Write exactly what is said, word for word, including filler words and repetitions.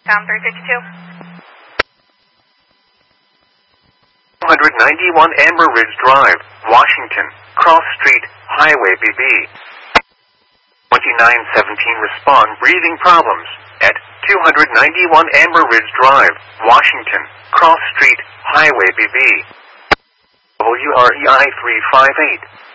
Down three fifty-two. two ninety-one Amber Ridge Drive, Washington, Cross Street, Highway B B. twenty-nine seventeen respond breathing problems at two ninety-one Amber Ridge Drive, Washington, Cross Street, Highway B B. W R E I three five eight.